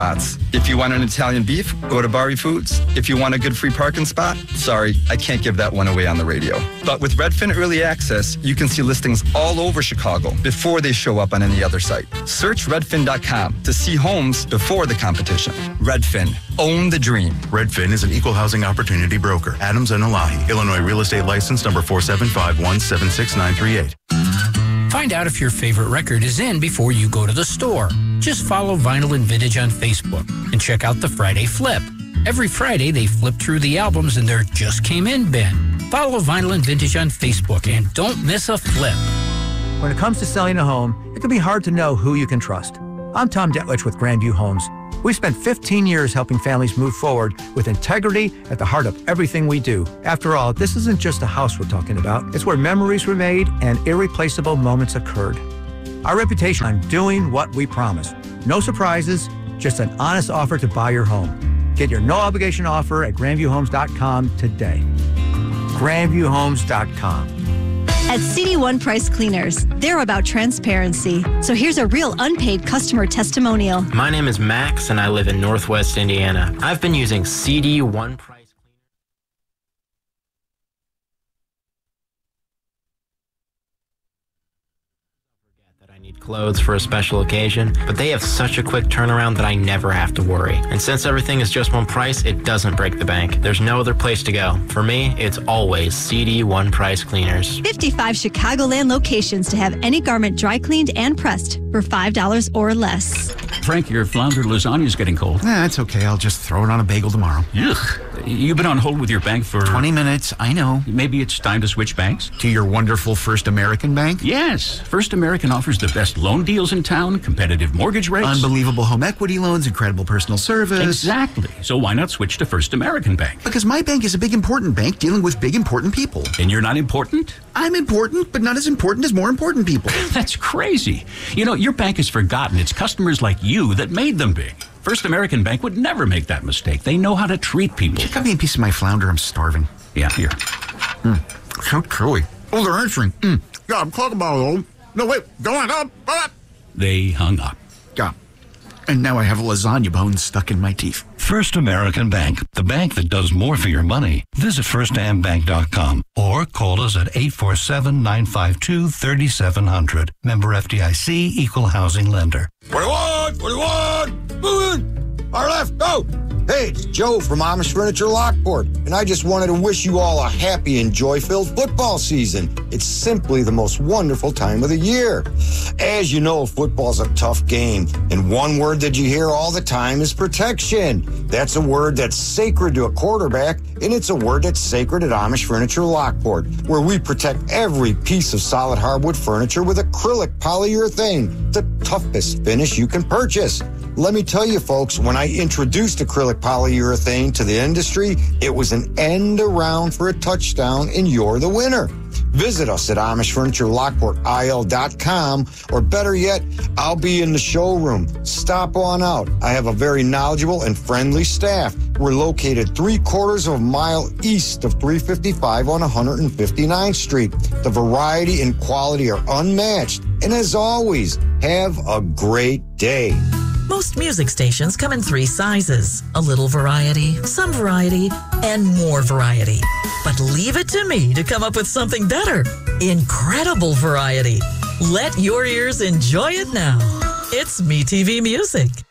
spots. If you want an Italian beef, go to Bari Foods. If you want a good free parking spot, sorry, I can't give that one away on the radio. But with Redfin Early Access, you can see listings all over Chicago before they show up on any other site. Search redfin.com to see homes before the competition. Redfin, own the dream. Redfin is an equal housing opportunity broker. Adams and Elahi, Illinois Real Estate License number 475176938. Find out if your favorite record is in before you go to the store. Just follow Vinyl and Vintage on Facebook and check out the Friday Flip. Every Friday, they flip through the albums in their Just Came In bin. Follow Vinyl and Vintage on Facebook and don't miss a flip. When it comes to selling a home, it can be hard to know who you can trust. I'm Tom Detlich with Grandview Homes. We've spent 15 years helping families move forward with integrity at the heart of everything we do. After all, this isn't just a house we're talking about. It's where memories were made and irreplaceable moments occurred. Our reputation on doing what we promise. No surprises, just an honest offer to buy your home. Get your no-obligation offer at grandviewhomes.com today. grandviewhomes.com. At CD1 Price Cleaners, they're about transparency. So here's a real unpaid customer testimonial. My name is Max, and I live in Northwest Indiana. I've been using CD1 Price clothes for a special occasion, but they have such a quick turnaround that I never have to worry. And since everything is just one price, it doesn't break the bank. There's no other place to go. For me, it's always CD1 Price Cleaners. 55 Chicagoland locations to have any garment dry cleaned and pressed for $5 or less. Frank, your flounder lasagna is getting cold. It's okay. I'll just throw it on a bagel tomorrow. Ugh. You've been on hold with your bank for 20 minutes, I know. Maybe it's time to switch banks? To your wonderful First American Bank? Yes. First American offers the best loan deals in town, competitive mortgage rates. Unbelievable home equity loans, incredible personal service. Exactly. So why not switch to First American Bank? Because my bank is a big, important bank dealing with big, important people. And you're not important? I'm important, but not as important as more important people. That's crazy. You know, your bank has forgotten it's customers like you that made them big. First American Bank would never make that mistake. They know how to treat people. Cut me a piece of my flounder. I'm starving. Yeah, here. So chewy. Oh, they're answering. Yeah, I'm talking about it. No, wait. Go on. Go on. They hung up. Yeah. And now I have a lasagna bone stuck in my teeth. First American Bank, the bank that does more for your money. Visit firstambank.com or call us at 847-952-3700. Member FDIC, Equal Housing Lender. 41! Moving! Our left, go! Hey, it's Joe from Amish Furniture Lockport, and I just wanted to wish you all a happy and joy-filled football season. It's simply the most wonderful time of the year. As you know, football's a tough game, and one word that you hear all the time is protection. That's a word that's sacred to a quarterback, and it's a word that's sacred at Amish Furniture Lockport, where we protect every piece of solid hardwood furniture with acrylic polyurethane, the toughest finish you can purchase. Let me tell you, folks, when I introduced acrylic polyurethane to the industry, it was an end around for a touchdown, and you're the winner. Visit us at AmishFurnitureLockportIL.com, or better yet, I'll be in the showroom. Stop on out. I have a very knowledgeable and friendly staff. We're located 3/4 of a mile east of 355 on 159th Street. The variety and quality are unmatched. And as always, have a great day. Most music stations come in 3 sizes. A little variety, some variety, and more variety. But leave it to me to come up with something better. Incredible variety. Let your ears enjoy it now. It's MeTV Music.